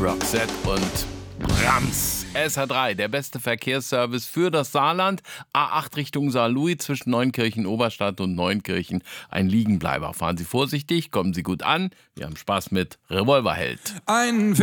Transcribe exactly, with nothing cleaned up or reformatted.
Roxette und Rams. S H drei, der beste Verkehrsservice für das Saarland. A acht Richtung Saarlouis zwischen Neunkirchen-Oberstadt und Neunkirchen. Ein Liegenbleiber. Fahren Sie vorsichtig, kommen Sie gut an. Wir haben Spaß mit Revolverheld. Ein